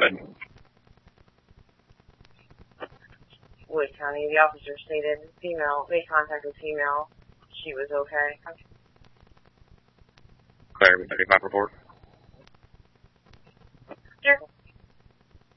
ahead. Wood County, the officer stated female, they contacted female. She was okay. Claire, 35 report.